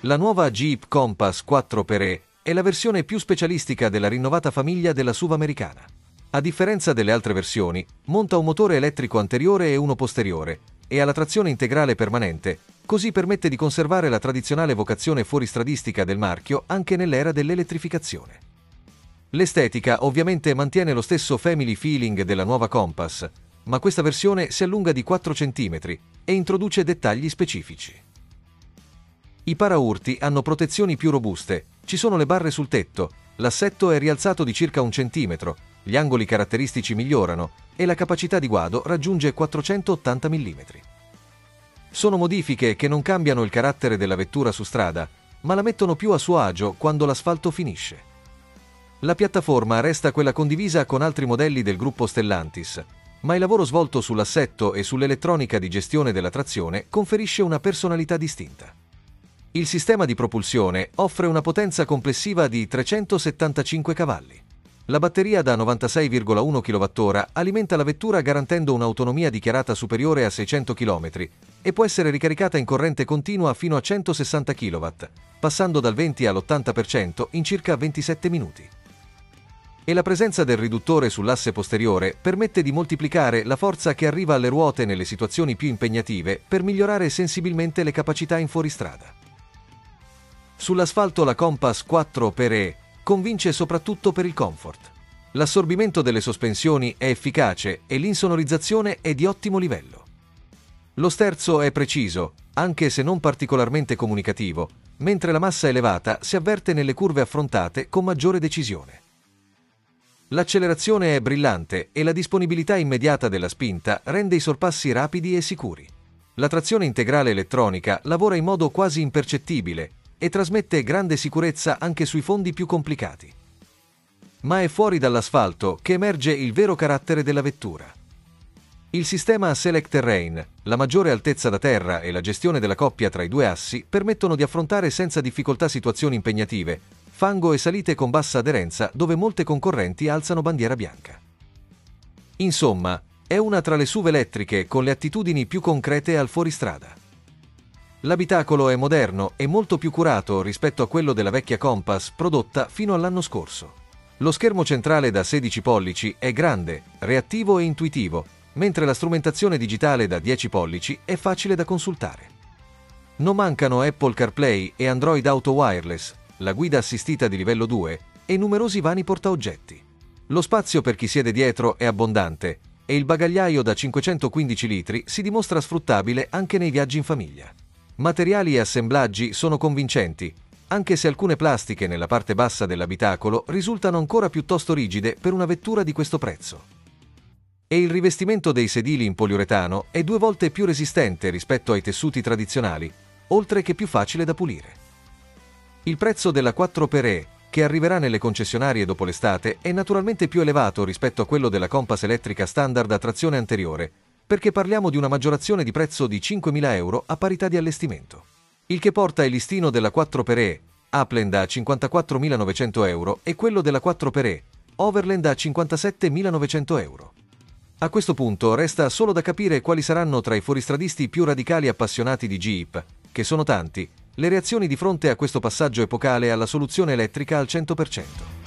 La nuova Jeep Compass 4xe è la versione più specialistica della rinnovata famiglia della SUV americana. A differenza delle altre versioni, monta un motore elettrico anteriore e uno posteriore e ha la trazione integrale permanente, così permette di conservare la tradizionale vocazione fuoristradistica del marchio anche nell'era dell'elettrificazione. L'estetica ovviamente mantiene lo stesso family feeling della nuova Compass, ma questa versione si allunga di 4 cm e introduce dettagli specifici. I paraurti hanno protezioni più robuste, ci sono le barre sul tetto, l'assetto è rialzato di circa 1 centimetro, gli angoli caratteristici migliorano e la capacità di guado raggiunge 480 mm. Sono modifiche che non cambiano il carattere della vettura su strada, ma la mettono più a suo agio quando l'asfalto finisce. La piattaforma resta quella condivisa con altri modelli del gruppo Stellantis, ma il lavoro svolto sull'assetto e sull'elettronica di gestione della trazione conferisce una personalità distinta. Il sistema di propulsione offre una potenza complessiva di 375 cavalli. La batteria da 96,1 kWh alimenta la vettura garantendo un'autonomia dichiarata superiore a 600 km e può essere ricaricata in corrente continua fino a 160 kW, passando dal 20 all'80% in circa 27 minuti. E la presenza del riduttore sull'asse posteriore permette di moltiplicare la forza che arriva alle ruote nelle situazioni più impegnative per migliorare sensibilmente le capacità in fuoristrada. Sull'asfalto la Compass 4xe convince soprattutto per il comfort. L'assorbimento delle sospensioni è efficace e l'insonorizzazione è di ottimo livello. Lo sterzo è preciso, anche se non particolarmente comunicativo, mentre la massa elevata si avverte nelle curve affrontate con maggiore decisione. L'accelerazione è brillante e la disponibilità immediata della spinta rende i sorpassi rapidi e sicuri. La trazione integrale elettronica lavora in modo quasi impercettibile e trasmette grande sicurezza anche sui fondi più complicati. Ma è fuori dall'asfalto che emerge il vero carattere della vettura. Il sistema Select Terrain, la maggiore altezza da terra e la gestione della coppia tra i due assi permettono di affrontare senza difficoltà situazioni impegnative, fango e salite con bassa aderenza dove molte concorrenti alzano bandiera bianca. Insomma, è una tra le SUV elettriche con le attitudini più concrete al fuoristrada. L'abitacolo è moderno e molto più curato rispetto a quello della vecchia Compass prodotta fino all'anno scorso. Lo schermo centrale da 16 pollici è grande, reattivo e intuitivo, mentre la strumentazione digitale da 10 pollici è facile da consultare. Non mancano Apple CarPlay e Android Auto Wireless, la guida assistita di livello 2 e numerosi vani portaoggetti. Lo spazio per chi siede dietro è abbondante e il bagagliaio da 515 litri si dimostra sfruttabile anche nei viaggi in famiglia. Materiali e assemblaggi sono convincenti, anche se alcune plastiche nella parte bassa dell'abitacolo risultano ancora piuttosto rigide per una vettura di questo prezzo. E il rivestimento dei sedili in poliuretano è 2 volte più resistente rispetto ai tessuti tradizionali, oltre che più facile da pulire. Il prezzo della 4xe, che arriverà nelle concessionarie dopo l'estate, è naturalmente più elevato rispetto a quello della Compass elettrica standard a trazione anteriore, perché parliamo di una maggiorazione di prezzo di 5.000 euro a parità di allestimento. Il che porta il listino della 4xe, Upland a 54.900 euro e quello della 4xe, Overland a 57.900 euro. A questo punto resta solo da capire quali saranno tra i fuoristradisti più radicali appassionati di Jeep, che sono tanti, le reazioni di fronte a questo passaggio epocale alla soluzione elettrica al 100%.